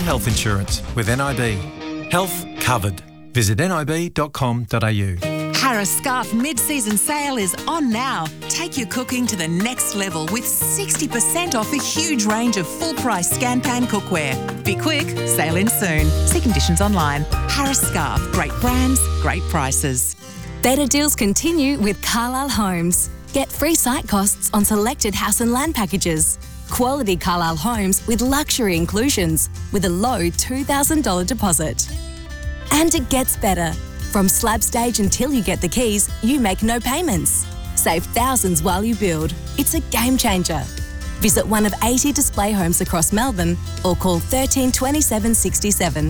health insurance with NIB. Health covered. Visit nib.com.au. Harris Scarf mid-season sale is on now. Take your cooking to the next level with 60% off a huge range of full-price scan pan cookware. Be quick, sale in soon. See conditions online. Harris Scarf, great brands, great prices. Better deals continue with Carlisle Homes. Get free site costs on selected house and land packages. Quality Carlisle Homes with luxury inclusions with a low $2,000 deposit. And it gets better. From slab stage until you get the keys, you make no payments. Save thousands while you build. It's a game changer. Visit one of 80 display homes across Melbourne or call 13 27 67.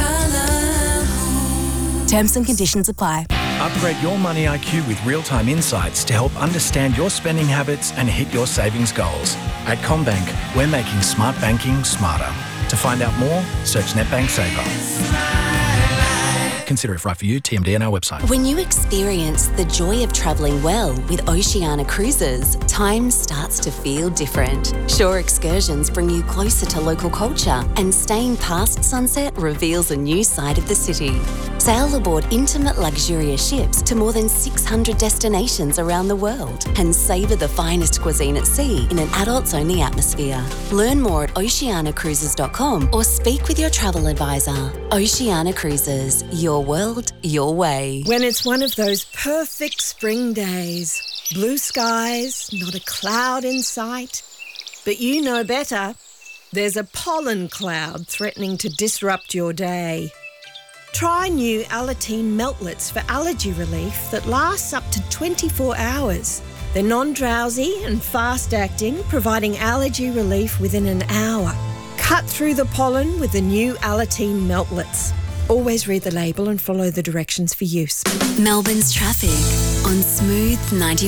Terms and conditions apply. Upgrade your money IQ with real-time insights to help understand your spending habits and hit your savings goals. At CommBank, we're making smart banking smarter. To find out more, search NetBank Saver. Consider if right for you, TMD on our website. When you experience the joy of travelling well with Oceania Cruises, time starts to feel different. Shore excursions bring you closer to local culture, and staying past sunset reveals a new side of the city. Sail aboard intimate, luxurious ships to more than 600 destinations around the world and savour the finest cuisine at sea in an adults-only atmosphere. Learn more at oceanacruises.com or speak with your travel advisor. Oceania Cruises, your world, your way. When it's one of those perfect spring days, blue skies, not a cloud in sight, but you know better, there's a pollen cloud threatening to disrupt your day. Try new Alateen Meltlets for allergy relief that lasts up to 24 hours. They're non-drowsy and fast-acting, providing allergy relief within an hour. Cut through the pollen with the new Alateen Meltlets. Always read the label and follow the directions for use. Melbourne's traffic on Smooth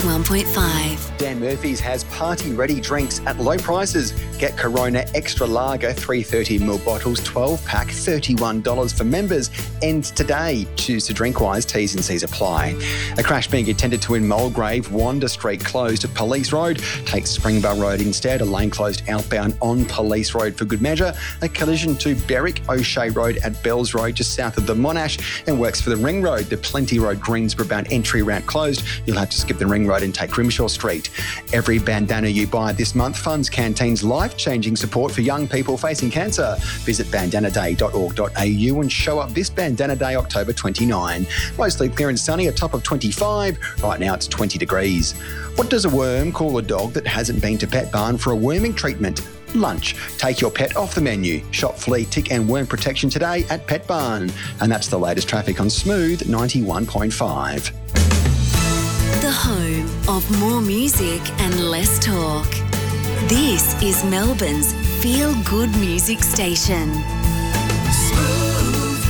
91.5. Dan Murphy's has party-ready drinks at low prices. Get Corona Extra Lager 330ml bottles, 12-pack, $31 for members. Ends today. Choose to drink wise. T's and C's apply. A crash being attended to in Mulgrave. Wanda Street closed at Police Road. Take Springbar Road instead. A lane closed outbound on Police Road for good measure. A collision to Berwick O'Shea Road at Bells Road, just south of the Monash, and works for the Ring Road. The Plenty Road Greensborough bound entry route closed. You'll have to skip the Ring Road and take Grimshaw Street. Every bandana you buy this month funds Canteen's life-changing support for young people facing cancer. Visit bandanaday.org.au and show up this Bandana Day, October 29. Mostly clear and sunny, a top of 25. Right now it's 20 degrees. What does a worm call a dog that hasn't been to Pet Barn for a worming treatment? Lunch. Take your pet off the menu. Shop flea, tick and worm protection today at Pet Barn. And that's the latest traffic on Smooth 91.5. The home of more music and less talk. This is Melbourne's feel-good music station. Smooth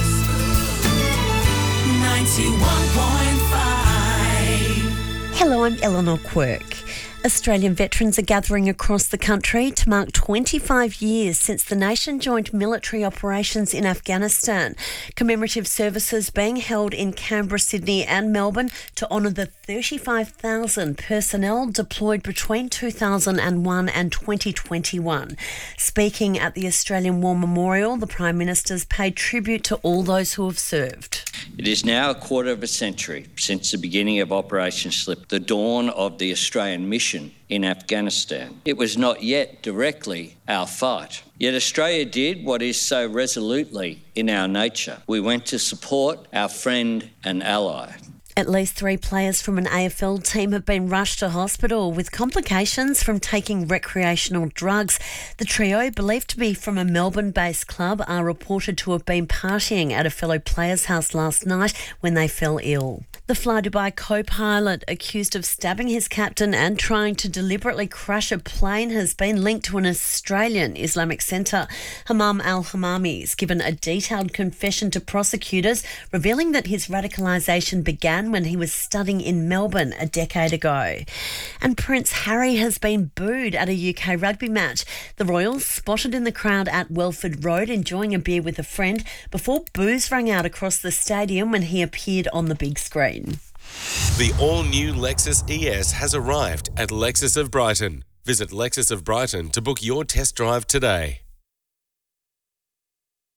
91.5. Hello, I'm Eleanor Quirk. Australian veterans are gathering across the country to mark 25 years since the nation joined military operations in Afghanistan. Commemorative services being held in Canberra, Sydney and Melbourne to honour the 35,000 personnel deployed between 2001 and 2021. Speaking at the Australian War Memorial, the Prime Minister's paid tribute to all those who have served. It is now a quarter of a century since the beginning of Operation Slip, the dawn of the Australian mission in Afghanistan. It was not yet directly our fight. Yet Australia did what is so resolutely in our nature. We went to support our friend and ally. At least 3 players from an AFL team have been rushed to hospital with complications from taking recreational drugs. The trio, believed to be from a Melbourne-based club, are reported to have been partying at a fellow player's house last night when they fell ill. The Fly Dubai co-pilot accused of stabbing his captain and trying to deliberately crash a plane has been linked to an Australian Islamic centre. Hammam al-Hammami has given a detailed confession to prosecutors, revealing that his radicalisation began when he was studying in Melbourne a decade ago. And Prince Harry has been booed at a UK rugby match. The Royals spotted in the crowd at Welford Road enjoying a beer with a friend before boos rang out across the stadium when he appeared on the big screen. The all-new Lexus ES has arrived at Lexus of Brighton. Visit Lexus of Brighton to book your test drive today.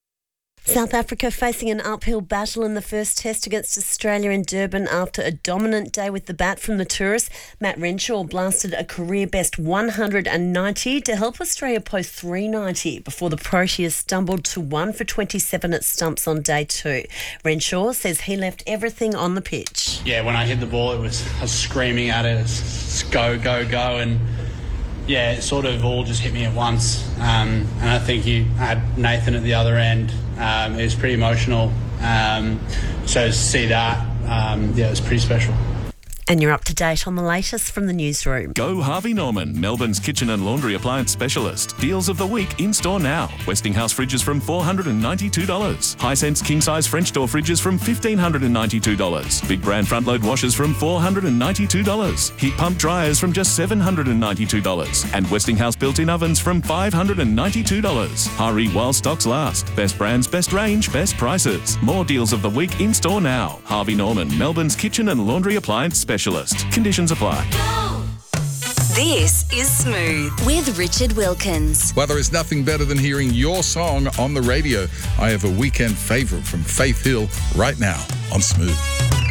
South Africa facing an uphill battle in the first test against Australia in Durban after a dominant day with the bat from the tourists. Matt Renshaw blasted a career-best 190 to help Australia post 390 before the Proteas stumbled to 1 for 27 at stumps on day 2. Renshaw says he left everything on the pitch. Yeah, when I hit the ball, I was screaming at it, it's go, go, go, and yeah, it sort of all just hit me at once. And I think I had Nathan at the other end. It was pretty emotional. So to see that, it was pretty special. And you're up to date on the latest from the newsroom. Go Harvey Norman, Melbourne's kitchen and laundry appliance specialist. Deals of the week in store now. Westinghouse fridges from $492. Hisense king-size French door fridges from $1,592. Big brand front-load washers from $492. Heat pump dryers from just $792. And Westinghouse built-in ovens from $592. Hurry while stocks last. Best brands, best range, best prices. More deals of the week in store now. Harvey Norman, Melbourne's kitchen and laundry appliance specialist. Conditions apply. This is Smooth with Richard Wilkins. Well, there is nothing better than hearing your song on the radio. I have a weekend favourite from Faith Hill right now on Smooth.